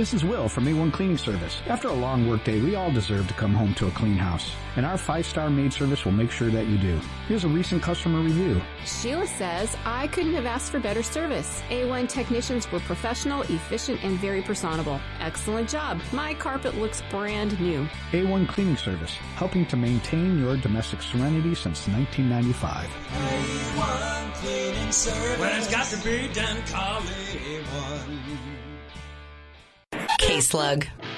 This is Will from A1 Cleaning Service. After a long workday, we all deserve to come home to a clean house. And our 5-star maid service will make sure that you do. Here's a recent customer review. Sheila says, I couldn't have asked for better service. A1 technicians were professional, efficient, and very personable. Excellent job. My carpet looks brand new. A1 Cleaning Service, helping to maintain your domestic serenity since 1995. A1 Cleaning Service. When it's got to be done, call A1. K-Slug.